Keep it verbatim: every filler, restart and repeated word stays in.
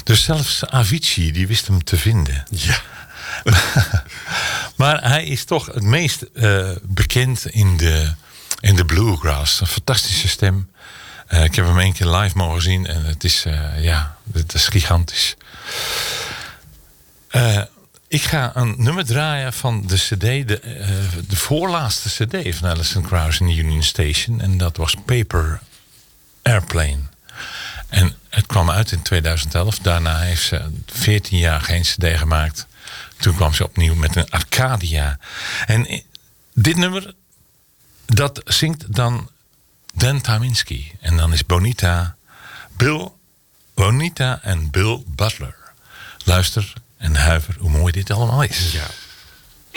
Dus zelfs Avicii, die wist hem te vinden. Ja. Maar hij is toch het meest uh, bekend in de, in de bluegrass. Een fantastische stem. Uh, ik heb hem één keer live mogen zien. En het is, uh, ja, het is gigantisch. Uh, ik ga een nummer draaien van de cd. De, uh, de voorlaatste cd van Alison Krauss in Union Station. En dat was Paper Airplane. En het kwam uit in tweeduizend elf. Daarna heeft ze veertien jaar geen cd gemaakt. Toen kwam ze opnieuw met een Arcadia. En dit nummer, dat zingt dan Dan Tyminski. En dan is Bonita, Bill, Bonita en Bill Butler. Luister en huiver hoe mooi dit allemaal is. Ja.